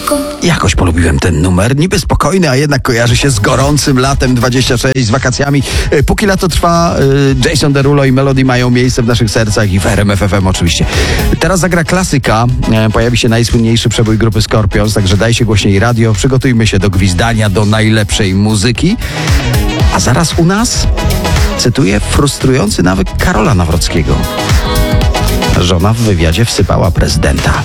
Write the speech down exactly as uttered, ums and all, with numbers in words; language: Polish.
wszystko. Jakoś polubiłem ten numer. Niby spokojny, a jednak kojarzy się z gorącym latem dwadzieścia sześć, z wakacjami. E, Póki lato trwa, e, Jason Derulo i Melody mają miejsce w naszych sercach i w R M F F M oczywiście. Teraz zagra klasyka. E, Pojawi się najsłynniejszy przebój grupy Scorpions, także daj się głośniej radio. Przygotujmy się do gwizdania, do najlepszej muzyki. A zaraz u nas, cytuję, frustrujący nawyk Karola Nawrockiego. Żona w wywiadzie wsypała prezydenta.